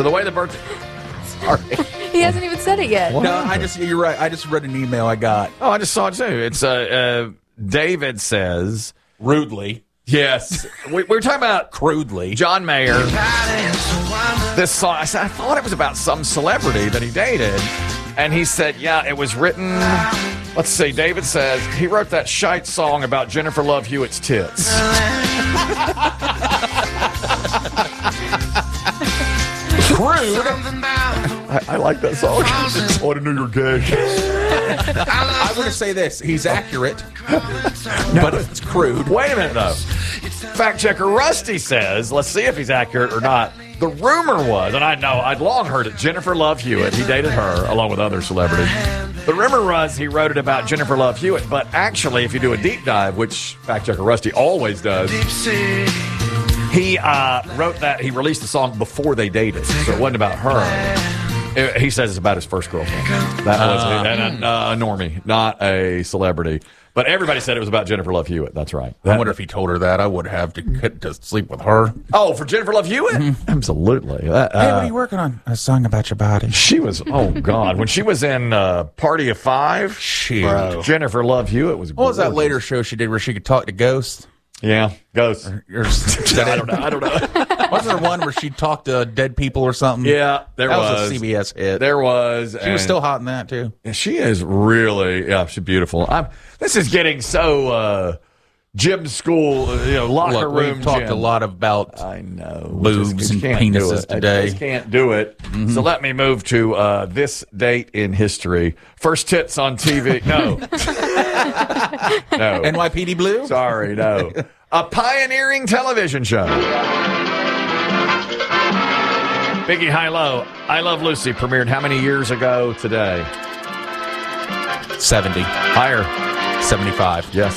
So the way the birthday... Sorry. He hasn't even said it yet. No, you're right. I just read an email I got. Oh, I just saw it too. It's David says... Rudely. Yes. We're talking about... Crudely. John Mayer. This song, I thought it was about some celebrity that he dated. And he said, yeah, it was written... Let's see, David says he wrote that shite song about Jennifer Love Hewitt's tits. Crude. I like that song. Oh, I didn't know you're gay. I'm going to say this. He's accurate, but it's crude. Wait a minute, though. Fact checker Rusty says, let's see if he's accurate or not. The rumor was, and I know, I'd long heard it, Jennifer Love Hewitt, he dated her along with other celebrities. The rumor was he wrote it about Jennifer Love Hewitt, but actually, if you do a deep dive, which fact checker Rusty always does, he wrote that, he released the song before they dated, so it wasn't about her. He says it's about his first girlfriend. That was a normie, not a celebrity. But everybody said it was about Jennifer Love Hewitt. That's right. I wonder if he told her that. I would have to sleep with her. Oh, for Jennifer Love Hewitt? Mm-hmm. Absolutely. Hey, what are you working on? A song about your body. She was, oh, God. When she was in Party of Five, Jennifer Love Hewitt was What was that later show she did where she could talk to ghosts? Yeah, ghosts. I don't know. Wasn't there one where she talked to dead people or something? Yeah, that was a CBS hit. There was. She was still hot in that, too. She is really, she's beautiful. This is getting so gym school, locker room. We've talked a lot about boobs and penises today. I just can't do it. Mm-hmm. So let me move to this date in history. First tits on TV. No. No. NYPD Blue? Sorry, no. A pioneering television show. Biggie High Low, I Love Lucy premiered how many years ago today? 70. Higher. 75. Yes.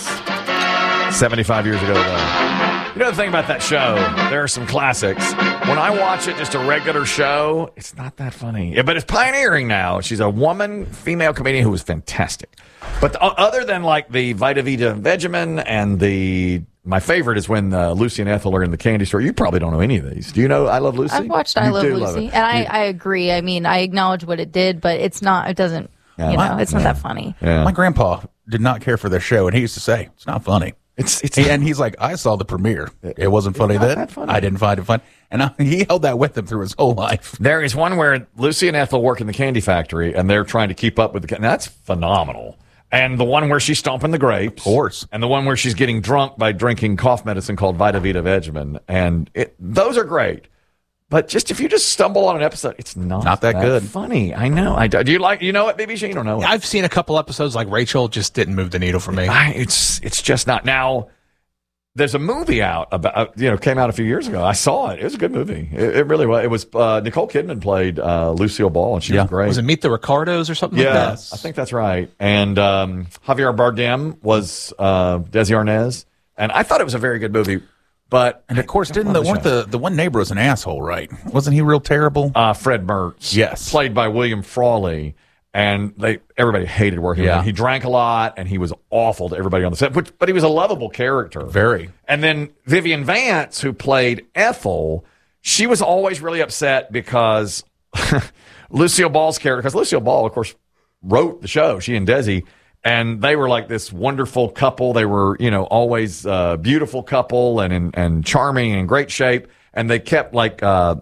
75 years ago today. You know the thing about that show, there are some classics. When I watch it, just a regular show, it's not that funny. But it's pioneering now. She's a woman, female comedian who was fantastic. But other than like the Vita Vita Vegemin and my favorite is when Lucy and Ethel are in the candy store. You probably don't know any of these. Do you know I Love Lucy? I've watched I Love Lucy, and I agree. I mean, I acknowledge what it did, but it's not. It doesn't. It's not that funny. Yeah. My grandpa did not care for their show, and he used to say it's not funny. And he's like, I saw the premiere. It wasn't funny then. I didn't find it fun, and he held that with him through his whole life. There is one where Lucy and Ethel work in the candy factory, and they're trying to keep up with the. That's phenomenal. And the one where she's stomping the grapes. Of course. And the one where she's getting drunk by drinking cough medicine called Vita Vita Vegemin. And those are great. But just if you just stumble on an episode, it's not that good. Funny. I know. Do you like, it, BBC? You don't know it. I've seen a couple episodes like Rachel, just didn't move the needle for me. It's just not. Now, there's a movie out about, came out a few years ago. I saw it. It was a good movie. It really was. It was, Nicole Kidman played Lucille Ball, and she was great. Was it Meet the Ricardos or something like that? I think that's right. And Javier Bardem was Desi Arnaz. And I thought it was a very good movie. But and of course, the one neighbor was an asshole, right? Wasn't he real terrible? Fred Mertz. Yes. Played by William Frawley. And everybody hated working with him. He drank a lot, and he was awful to everybody on the set. But he was a lovable character. Very. And then Vivian Vance, who played Ethel, she was always really upset because Lucille Ball's character, because Lucille Ball, of course, wrote the show, she and Desi, and they were like this wonderful couple. They were, always a beautiful couple and charming and in great shape. And they kept Ethel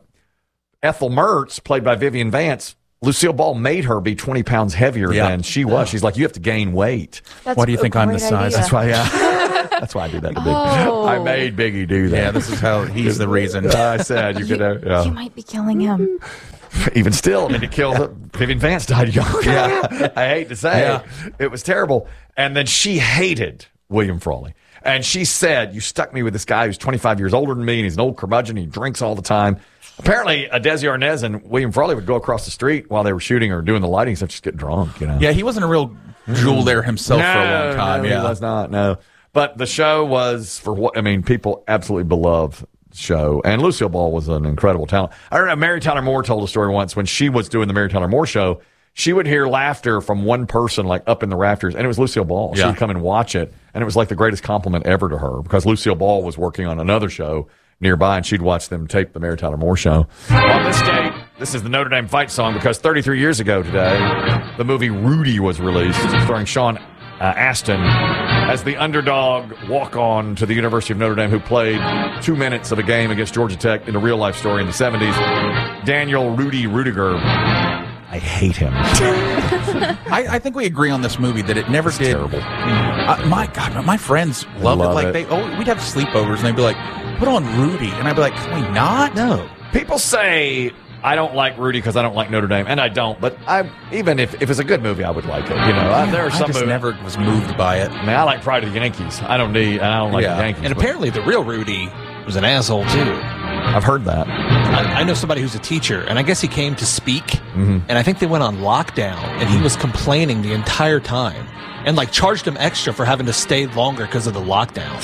Mertz, played by Vivian Vance. Lucille Ball made her be 20 pounds heavier than she was. She's like, you have to gain weight. Why do you think I'm the size? That's why, that's why I do that to Biggie. I made Biggie do that. Yeah, this is how he's the reason. I said you could. You might be killing him. Even still, to kill Vivian Vance died young. Yeah, I hate to say it was terrible. And then she hated William Frawley. And she said, you stuck me with this guy who's 25 years older than me, and he's an old curmudgeon. He drinks all the time. Apparently, Desi Arnaz and William Frawley would go across the street while they were shooting or doing the lighting stuff, just get drunk, Yeah, he wasn't a real jewel there himself for a long time. No, he was not, no. But the show was, people absolutely beloved the show. And Lucille Ball was an incredible talent. I don't know, Mary Tyler Moore told a story once when she was doing the Mary Tyler Moore show. She would hear laughter from one person, up in the rafters, and it was Lucille Ball. She would come and watch it, and it was like the greatest compliment ever to her because Lucille Ball was working on another show nearby, and she'd watch them tape the Mary Tyler Moore show. On This is the Notre Dame fight song because 33 years ago today, the movie Rudy was released, starring Sean Astin as the underdog walk-on to the University of Notre Dame who played 2 minutes of a game against Georgia Tech in a real-life story in the 70s. Daniel Rudy Rudiger. I hate him. I think we agree on this movie that it never did. Terrible. My God, my friends loved it. Like we'd have sleepovers and they'd be like, "Put on Rudy," and I'd be like, "Can we not?" No. People say I don't like Rudy because I don't like Notre Dame, and I don't. But even if it's a good movie, I would like it. You know, there are some I just never was moved by it. I mean, I like Pride of the Yankees. I don't like the Yankees. And apparently, the real Rudy was an asshole too. I've heard that. I know somebody who's a teacher, and I guess he came to speak, and I think they went on lockdown, and he was complaining the entire time, and like charged him extra for having to stay longer because of the lockdown.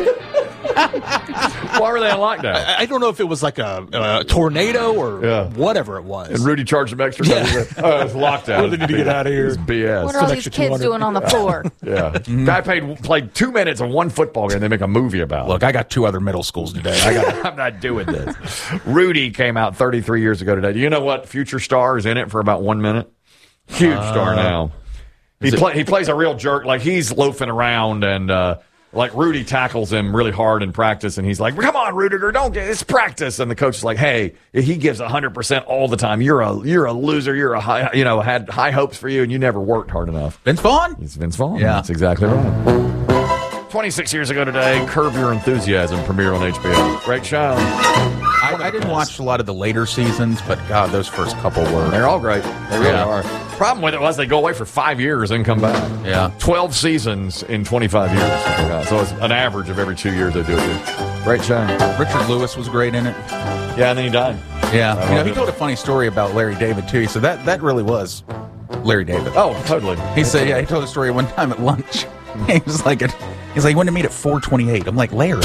Why were they on lockdown? I don't know if it was like a tornado or whatever it was. And Rudy charged him extra. Yeah. It's lockdown. Well, they need to get out of here. It's BS. What are all these kids doing on the floor? Yeah. Guy played 2 minutes of one football game. They make a movie about it. Look, I got 2 other middle schools today. I'm not doing this. Rudy came out 33 years ago today. Do you know what future star is in it for about 1 minute? Huge star now. He plays a real jerk. Like he's loafing around and like Rudy tackles him really hard in practice, and he's like, "Come on, Rudiger, it's practice." And the coach is like, "Hey, he gives 100% all the time. You're a loser. You're had high hopes for you, and you never worked hard enough." Vince Vaughn. It's Vince Vaughn. Yeah, that's exactly right. 26 years ago today, Curb Your Enthusiasm premiered on HBO. Great show. I didn't watch a lot of the later seasons, but God, those first couple were. They're all great. They really are. Problem with it was they go away for 5 years and come back. Yeah. 12 seasons in 25 years. So it's an average of every 2 years they do it. Great show. Richard Lewis was great in it. Yeah, and then he died. Yeah. He told a funny story about Larry David, too. He said that really was Larry David. Oh, totally. He said, he told a story one time at lunch. He was like, he wanted to meet at 4:28. I'm like, Larry.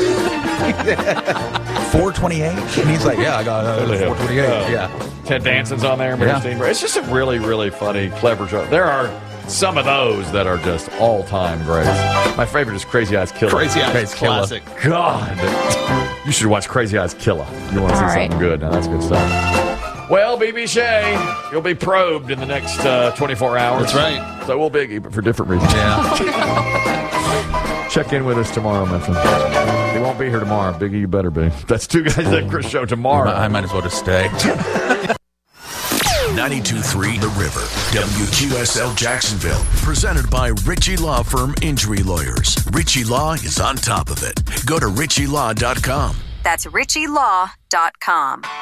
4:28? And he's like, yeah, I got 4:28. Yeah. Ted Danson's on there. It's just a really, really funny, clever show. There are some of those that are just all-time greats. My favorite is Crazy Eyes Killer. Crazy Eyes classic. God. You should watch Crazy Eyes Killer. You want to see something good. Now, that's good stuff. Well, BB Shea, you'll be probed in the next 24 hours. That's right. So will Biggie, but for different reasons. Yeah. Check in with us tomorrow, my friend. He won't be here tomorrow. Biggie, you better be. That's Two Guys That Chris show tomorrow. I might as well just stay. 92.3 The River, WQSL Jacksonville. Presented by Ritchie Law Firm Injury Lawyers. Ritchie Law is on top of it. Go to ritchielaw.com. That's ritchielaw.com.